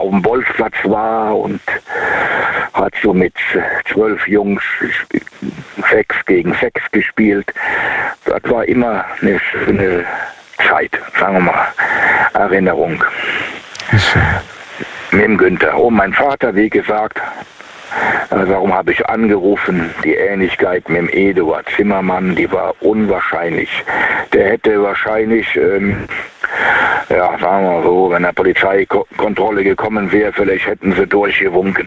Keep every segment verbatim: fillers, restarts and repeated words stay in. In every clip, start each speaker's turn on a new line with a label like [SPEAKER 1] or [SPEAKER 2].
[SPEAKER 1] auf dem Bolzplatz war und hat so mit zwölf Jungs sechs gegen sechs gespielt. Das war immer eine schöne Zeit, sagen wir mal, Erinnerung. Mit dem Günther. Oh, mein Vater, wie gesagt, warum habe ich angerufen? Die Ähnlichkeit mit dem Eduard Zimmermann, die war unwahrscheinlich. Der hätte wahrscheinlich, ähm, ja, sagen wir mal so, wenn eine Polizeikontrolle gekommen wäre, vielleicht hätten sie durchgewunken.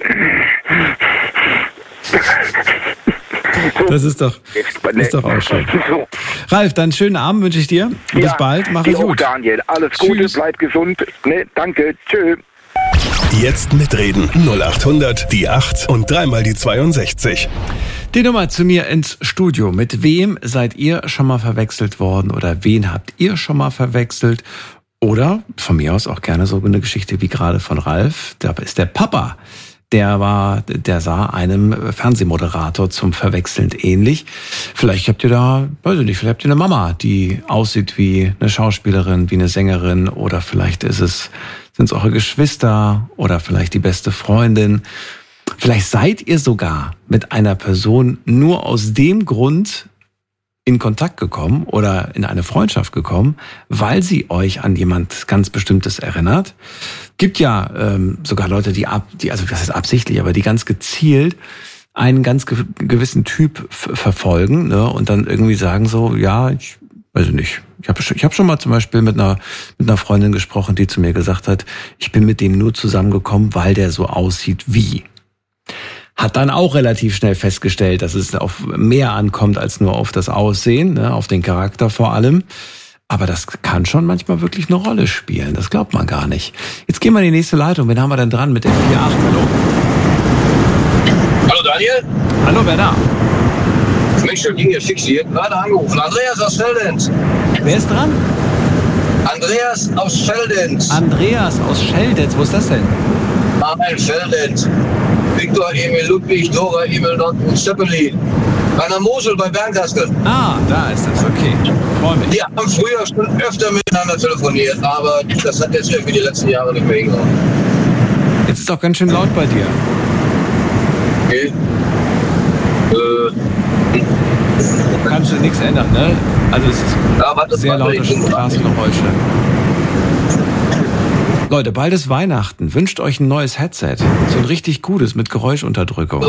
[SPEAKER 2] Das ist doch, ist doch auch schön. Ralf, dann schönen Abend wünsche ich dir. Bis ja, bald, mach es gut.
[SPEAKER 1] Daniel, alles Gute, Tschüss. Bleib gesund. Ne, danke, tschö.
[SPEAKER 3] Jetzt mitreden. null acht hundert, die acht und dreimal die zweiundsechzig.
[SPEAKER 2] Die Nummer zu mir ins Studio. Mit wem seid ihr schon mal verwechselt worden oder wen habt ihr schon mal verwechselt? Oder von mir aus auch gerne so eine Geschichte wie gerade von Ralf. Da ist der Papa. Der war, der sah einem Fernsehmoderator zum Verwechseln ähnlich. Vielleicht habt ihr da, weiß ich nicht, vielleicht habt ihr eine Mama, die aussieht wie eine Schauspielerin, wie eine Sängerin, oder vielleicht ist es, sind es eure Geschwister oder vielleicht die beste Freundin. Vielleicht seid ihr sogar mit einer Person nur aus dem Grund in Kontakt gekommen oder in eine Freundschaft gekommen, weil sie euch an jemand ganz Bestimmtes erinnert. Gibt ja ähm, sogar Leute, die ab, die also das ist absichtlich, aber die ganz gezielt einen ganz ge- gewissen Typ f- verfolgen, ne, und dann irgendwie sagen so, ja, ich weiß nicht, ich habe ich hab schon mal zum Beispiel mit einer mit einer Freundin gesprochen, die zu mir gesagt hat, ich bin mit dem nur zusammengekommen, weil der so aussieht wie. Hat dann auch relativ schnell festgestellt, dass es auf mehr ankommt als nur auf das Aussehen, ne, auf den Charakter vor allem. Aber das kann schon manchmal wirklich eine Rolle spielen. Das glaubt man gar nicht. Jetzt gehen wir in die nächste Leitung. Wen haben wir denn dran mit der vier acht? Hallo.
[SPEAKER 4] Hallo Daniel.
[SPEAKER 2] Hallo, wer da?
[SPEAKER 4] Mensch, der Ding, fix hier. Gerade angerufen. Andreas aus Scheldenz.
[SPEAKER 2] Wer ist dran?
[SPEAKER 4] Andreas aus Scheldenz.
[SPEAKER 2] Andreas aus Scheldenz. Wo ist das denn?
[SPEAKER 4] Nein, Scheldenz. Viktor, Emil, Ludwig, Dora, Emil, Dortmund, Zeppelin. An der Mosel bei Bernkastel.
[SPEAKER 2] Ah, da ist das. Okay. Freue mich.
[SPEAKER 4] Wir haben früher schon öfter miteinander telefoniert, aber das hat jetzt irgendwie die letzten Jahre nicht mehr hingehauen.
[SPEAKER 2] Jetzt ist auch ganz schön laut bei dir.
[SPEAKER 4] Okay. Äh.
[SPEAKER 2] Kannst du nichts ändern, ne? Also es ist
[SPEAKER 4] ja, warte,
[SPEAKER 2] sehr
[SPEAKER 4] warte,
[SPEAKER 2] laute Straßengeräusche. Leute, bald ist Weihnachten. Wünscht euch ein neues Headset. So ein richtig gutes mit Geräuschunterdrückung.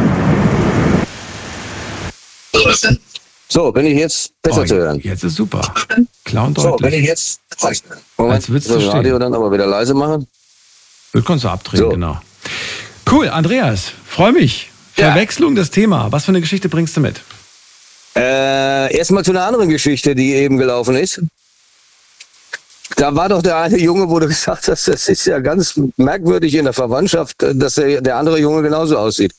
[SPEAKER 4] So, bin ich jetzt besser
[SPEAKER 2] oh,
[SPEAKER 4] zu hören?
[SPEAKER 2] Jetzt ist super. Klar und
[SPEAKER 4] so,
[SPEAKER 2] deutlich.
[SPEAKER 4] bin ich jetzt...
[SPEAKER 2] Moment, als würdest du
[SPEAKER 4] das
[SPEAKER 2] stehen.
[SPEAKER 4] Radio dann aber wieder leise machen?
[SPEAKER 2] Das kannst du abdrehen,
[SPEAKER 4] so.
[SPEAKER 2] Genau. Cool, Andreas, freu mich.
[SPEAKER 4] Ja.
[SPEAKER 2] Verwechslung, das Thema. Was für eine Geschichte bringst du mit?
[SPEAKER 4] Äh, erstmal zu einer anderen Geschichte, die eben gelaufen ist. Da war doch der eine Junge, wo du gesagt hast, das ist ja ganz merkwürdig in der Verwandtschaft, dass der, der andere Junge genauso aussieht.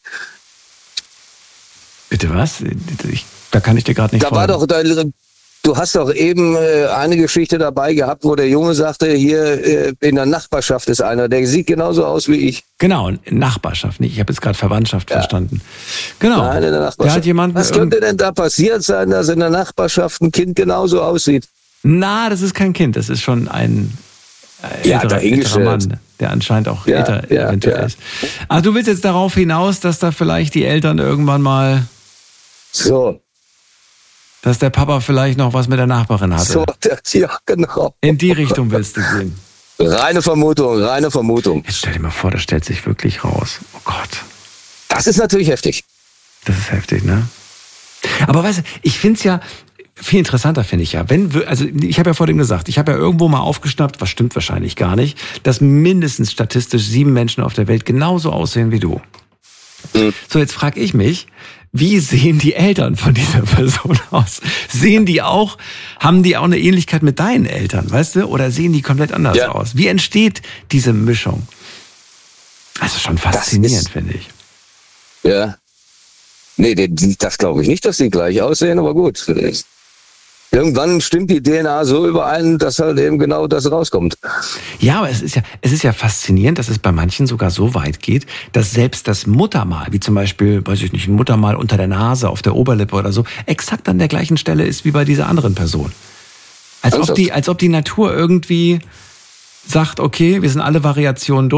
[SPEAKER 2] Bitte was? Ich, da kann ich dir gerade nicht
[SPEAKER 4] da
[SPEAKER 2] folgen.
[SPEAKER 4] War doch, da, du hast doch eben äh, eine Geschichte dabei gehabt, wo der Junge sagte, hier äh, in der Nachbarschaft ist einer, der sieht genauso aus wie ich.
[SPEAKER 2] Genau, Nachbarschaft nicht. Ich habe jetzt gerade Verwandtschaft ja. verstanden. Genau.
[SPEAKER 4] Nein, in der Nachbarschaft.
[SPEAKER 2] Der hat jemanden
[SPEAKER 4] was könnte denn da passiert sein, dass in der Nachbarschaft ein Kind genauso aussieht?
[SPEAKER 2] Na, das ist kein Kind, das ist schon ein äh,
[SPEAKER 4] ja,
[SPEAKER 2] älterer, älterer Mann, der anscheinend auch ja, älter
[SPEAKER 4] ja,
[SPEAKER 2] eventuell
[SPEAKER 4] ja.
[SPEAKER 2] ist. Ach, du willst jetzt darauf hinaus, dass da vielleicht die Eltern irgendwann mal...
[SPEAKER 4] So.
[SPEAKER 2] Dass der Papa vielleicht noch was mit der Nachbarin hatte.
[SPEAKER 4] So, ja, genau.
[SPEAKER 2] In die Richtung willst du gehen.
[SPEAKER 4] Reine Vermutung, reine Vermutung.
[SPEAKER 2] Jetzt stell dir mal vor, das stellt sich wirklich raus. Oh Gott.
[SPEAKER 4] Das ist natürlich heftig.
[SPEAKER 2] Das ist heftig, ne? Aber weißt du, ich find's ja... Viel interessanter finde ich ja, wenn wir, also ich habe ja vor dem gesagt, ich habe ja irgendwo mal aufgeschnappt, was stimmt wahrscheinlich gar nicht, dass mindestens statistisch sieben Menschen auf der Welt genauso aussehen wie du. Mhm. So, jetzt frage ich mich, wie sehen die Eltern von dieser Person aus? Sehen die auch, haben die auch eine Ähnlichkeit mit deinen Eltern, weißt du? Oder sehen die komplett anders ja. aus? Wie entsteht diese Mischung? Also schon faszinierend, finde ich.
[SPEAKER 4] Ja. Nee, das glaube ich nicht, dass die gleich aussehen, aber gut. Irgendwann stimmt die D N A so überein, dass halt eben genau das rauskommt.
[SPEAKER 2] Ja, aber es ist ja, es ist ja faszinierend, dass es bei manchen sogar so weit geht, dass selbst das Muttermal, wie zum Beispiel, weiß ich nicht, ein Muttermal unter der Nase, auf der Oberlippe oder so, exakt an der gleichen Stelle ist wie bei dieser anderen Person. Als ob die, als ob die Natur irgendwie sagt, okay, wir sind alle Variationen durch.